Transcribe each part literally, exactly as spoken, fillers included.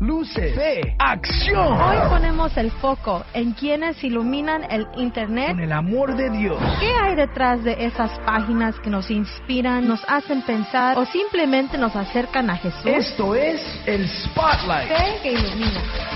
luces, fe, acción. Hoy ponemos el foco en quienes iluminan el Internet con el amor de Dios. ¿Qué hay detrás de esas páginas que nos inspiran, nos hacen pensar o simplemente nos acercan a Jesús? Esto es el Spotlight. Fe que ilumina.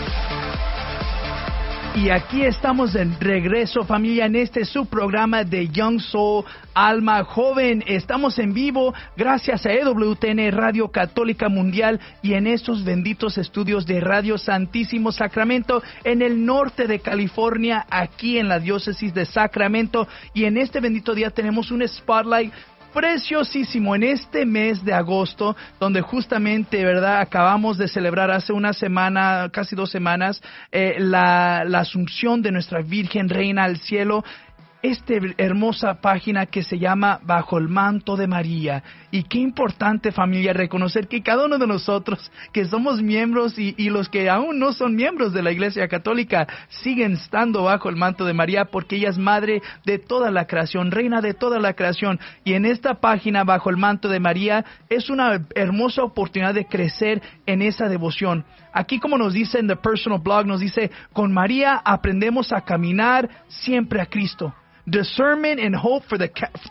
Y aquí estamos de regreso, familia, en este subprograma de Young Soul, Alma Joven. Estamos en vivo gracias a E W T N Radio Católica Mundial y en estos benditos estudios de Radio Santísimo Sacramento en el norte de California, aquí en la diócesis de Sacramento. Y en este bendito día tenemos un spotlight preciosísimo en este mes de agosto, donde justamente, ¿verdad?, acabamos de celebrar hace una semana, casi dos semanas, eh, la, la asunción de nuestra Virgen Reina al cielo. Esta hermosa página que se llama Bajo el Manto de María. Y qué importante, familia, reconocer que cada uno de nosotros que somos miembros y, y los que aún no son miembros de la Iglesia Católica siguen estando bajo el manto de María, porque ella es madre de toda la creación, reina de toda la creación. Y en esta página, Bajo el Manto de María, es una hermosa oportunidad de crecer en esa devoción. Aquí, como nos dice en The Personal Blog, nos dice, con María aprendemos a caminar siempre a Cristo. Discernment and hope for the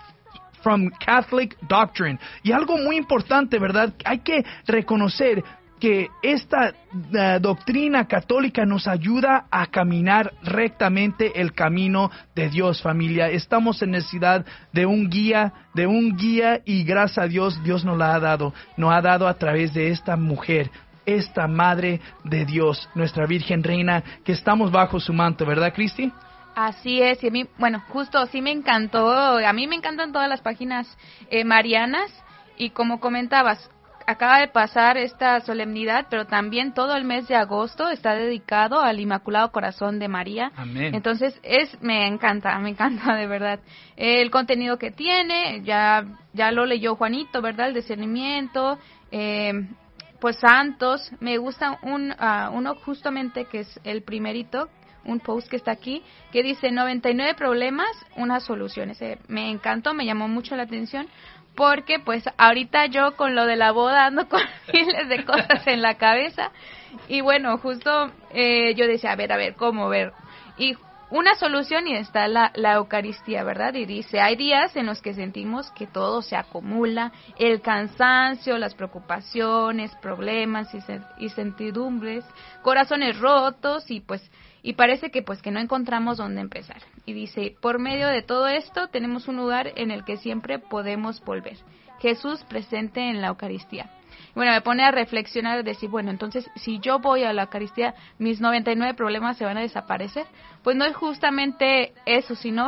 from Catholic doctrine. Y algo muy importante, ¿verdad? Hay que reconocer que esta uh, doctrina católica nos ayuda a caminar rectamente el camino de Dios, familia. Estamos en necesidad de un guía, de un guía y gracias a Dios, Dios nos la ha dado. Nos ha dado a través de esta mujer, esta Madre de Dios, nuestra Virgen Reina, que estamos bajo su manto, ¿verdad, Cristi? Así es, y a mí, bueno, justo sí me encantó, a mí me encantan todas las páginas eh, marianas, y como comentabas, acaba de pasar esta solemnidad, pero también todo el mes de agosto está dedicado al Inmaculado Corazón de María. Amén. Entonces, es, me encanta, me encanta de verdad. El contenido que tiene, ya, ya lo leyó Juanito, ¿verdad? El discernimiento, eh, pues santos, me gusta un, uh, uno justamente que es el primerito, un post que está aquí, que dice noventa y nueve problemas, una solución. Ese me encantó, me llamó mucho la atención, porque pues ahorita yo con lo de la boda ando con miles de cosas en la cabeza, y bueno, justo eh, yo decía, a ver, a ver, ¿cómo ver? Y una solución, y está la, la Eucaristía, ¿verdad? Y dice, hay días en los que sentimos que todo se acumula, el cansancio, las preocupaciones, problemas y, se, y certidumbres, corazones rotos, y pues y parece que pues que no encontramos dónde empezar. Y dice, por medio de todo esto tenemos un lugar en el que siempre podemos volver. Jesús presente en la Eucaristía. Bueno, me pone a reflexionar, decir, bueno, entonces, si yo voy a la Eucaristía, mis noventa y nueve problemas se van a desaparecer. Pues no es justamente eso, sino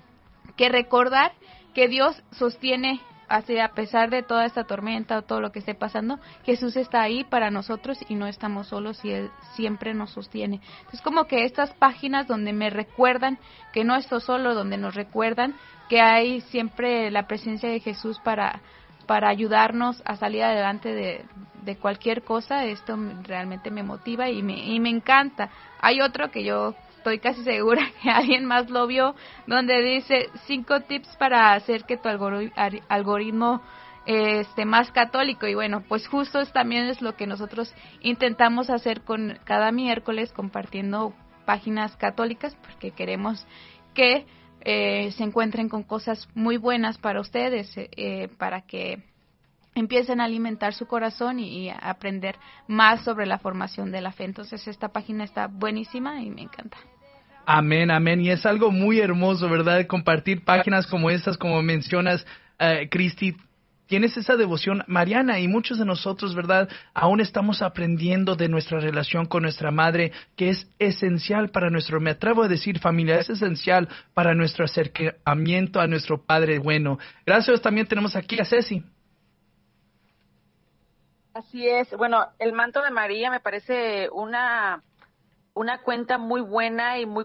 que recordar que Dios sostiene, así, a pesar de toda esta tormenta o todo lo que esté pasando, Jesús está ahí para nosotros y no estamos solos, y Él siempre nos sostiene. Es como que estas páginas donde me recuerdan que no estoy solo, donde nos recuerdan que hay siempre la presencia de Jesús para para ayudarnos a salir adelante de, de cualquier cosa. Esto realmente me motiva y me, y me encanta. Hay otro que yo estoy casi segura que alguien más lo vio, donde dice cinco tips para hacer que tu algoritmo eh, esté más católico. Y bueno, pues justo es, también es lo que nosotros intentamos hacer con cada miércoles, compartiendo páginas católicas, porque queremos que Eh, se encuentren con cosas muy buenas para ustedes, eh, para que empiecen a alimentar su corazón y, y a aprender más sobre la formación de la fe. Entonces esta página está buenísima y me encanta. Amén, amén. Y es algo muy hermoso, ¿verdad? Compartir páginas como estas, como mencionas, uh, Cristi. Tienes esa devoción mariana, y muchos de nosotros, ¿verdad?, aún estamos aprendiendo de nuestra relación con nuestra madre, que es esencial para nuestro, me atrevo a decir, familia, es esencial para nuestro acercamiento a nuestro Padre bueno. Gracias. También tenemos aquí a Ceci. Así es. Bueno, el manto de María me parece una, una cuenta muy buena y muy